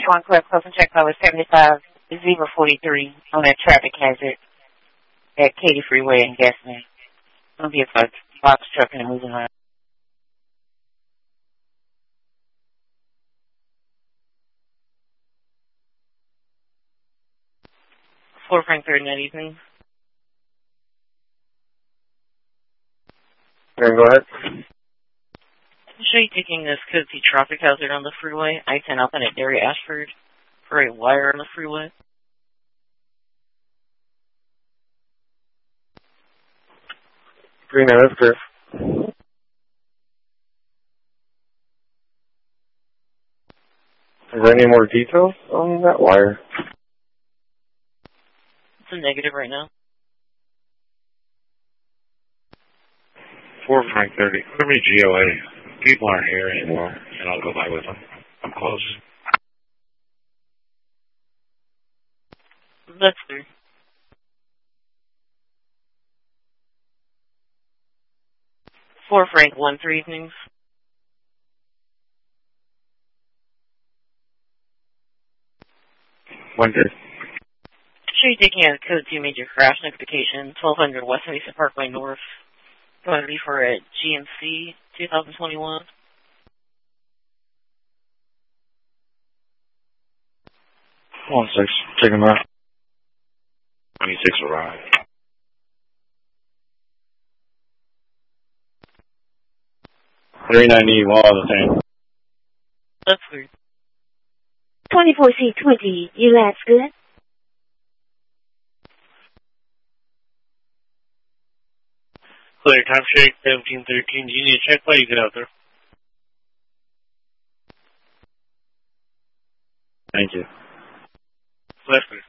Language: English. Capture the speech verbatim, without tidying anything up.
one, clear, close and check power seventy-five, zero forty-three on that traffic hazard at Katy Freeway in Gaston. It'll be a box, box truck and moving around. four Frank third that evening. Okay, go ahead. I'm sure you're taking this code C traffic hazard on the freeway. I ten up in at Derry Ashford for a wire on the freeway. Three minutes, Chris. Is there any more details on that wire? It's a negative right now. four Frank thirty. Give me G O A. People aren't here anymore, and I'll go by with them. I'm close. That's fair. four Frank one three evenings. One good. Sure you're taking a code two major crash notification, twelve hundred West Mason Parkway North. Going to be for a G M C twenty twenty-one. One six. Check him out. twenty-six arrived. three ninety, all the same. That's weird. twenty-four C twenty, you lads good? Clear, time shake, seventeen thirteen. Do you need a check while you get out there? Thank you. Left.